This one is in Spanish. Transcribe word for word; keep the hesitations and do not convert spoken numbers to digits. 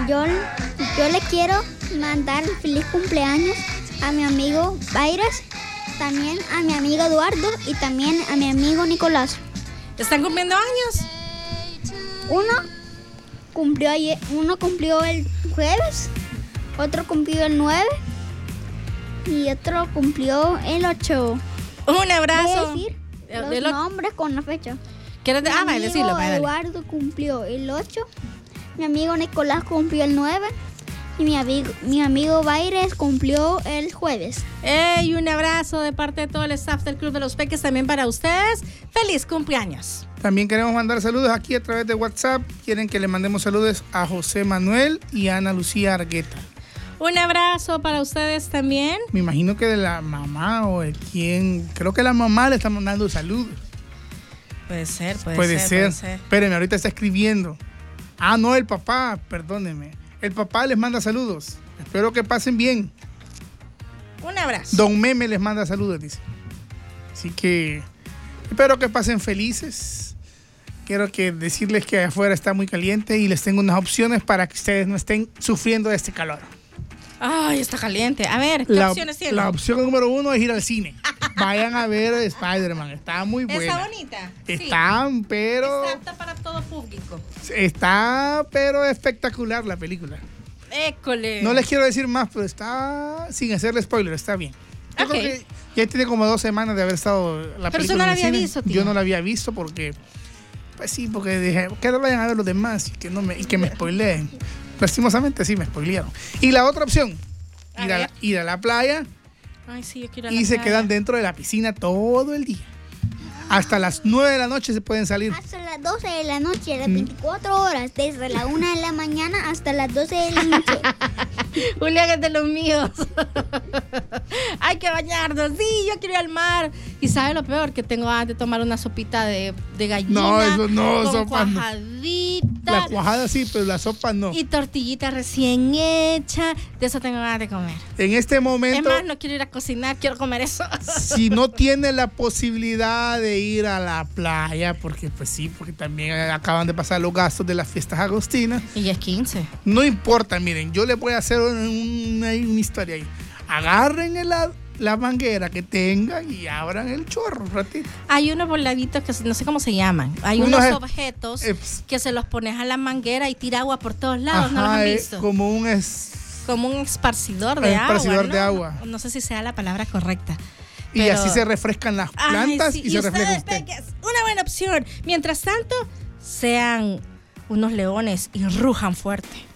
yo, yo le quiero mandar feliz cumpleaños a mi amigo Bayres, también a mi amigo Eduardo y también a mi amigo Nicolás. ¿Están cumpliendo años? Uno cumplió ayer, uno cumplió el jueves, otro cumplió el nueve y otro cumplió el ocho. Un abrazo. Voy a decir los de lo... nombres con la fecha. ¿Quieres de... Mi ah, amigo vale, decirlo, vale. Eduardo cumplió el ocho, mi amigo Nicolás cumplió el nueve y mi amigo, mi amigo Bayres cumplió el jueves. Hey, un abrazo de parte de todo el staff del Club de los Peques también para ustedes. ¡Feliz cumpleaños! También queremos mandar saludos aquí a través de WhatsApp. Quieren que le mandemos saludos a José Manuel y a Ana Lucía Argueta. Un abrazo para ustedes también. Me imagino que de la mamá o de quien... Creo que la mamá le está mandando saludos. Puede ser, puede, puede ser, ser. puede ser. Espérenme, ahorita está escribiendo. Ah, no, el papá, perdónenme. El papá les manda saludos. Espero que pasen bien. Un abrazo. Don Meme les manda saludos, dice. Así que espero que pasen felices. Quiero que decirles que afuera está muy caliente y les tengo unas opciones para que ustedes no estén sufriendo de este calor. Ay, está caliente. A ver, ¿qué la, opciones tienen? La opción número uno es ir al cine. Vayan a ver Spider-Man. Está muy buena. Está bonita. Están, sí. pero... Está apta para todo público. Está, pero espectacular la película. École. No les quiero decir más, pero está, sin hacerle spoiler, está bien. Yo okay. creo que ya tiene como dos semanas de haber estado la pero película. Pero usted no la había cine. visto, tío. Yo no la había visto porque, pues sí, porque dije, que no vayan a ver los demás y que, no me, y que me spoileen. Lastimosamente sí me spoilearon. Y la otra opción, ir a, a, la, ir a la playa. Ay, sí, yo quiero ir a y la se playa. quedan dentro de la piscina todo el día. Hasta las nueve de la noche se pueden salir. Hasta las doce de la noche, las veinticuatro horas, desde la una de la mañana hasta las doce de la noche. Julián es de los míos. Hay que bañarnos. Sí, yo quiero ir al mar. Y sabe lo peor, que tengo ganas de tomar una sopita de, de gallina. No, eso no, con sopa cuajadita. No. La cuajada sí, pero la sopa no. Y tortillita recién hecha. De eso tengo ganas de comer. En este momento. Es más, no quiero ir a cocinar, quiero comer eso. Si no tiene la posibilidad de ir a la playa, porque pues sí, porque también acaban de pasar los gastos de las fiestas agostinas. Y es quince. No importa, miren, yo les voy a hacer una, una, una historia ahí. Agarren el, la manguera que tengan y abran el chorro un ratito. Hay unos voladitos que no sé cómo se llaman. Hay unos, unos objetos eh, que se los pones a la manguera y tira agua por todos lados. Ajá, ¿no los han visto? Como un es, como un esparcidor de esparcidor agua. de ¿no? agua. No, no sé si sea la palabra correcta. Y pero, así se refrescan las plantas ay, sí, y, y se refresca usted. Peques, una buena opción. Mientras tanto, sean unos leones y rujan fuerte.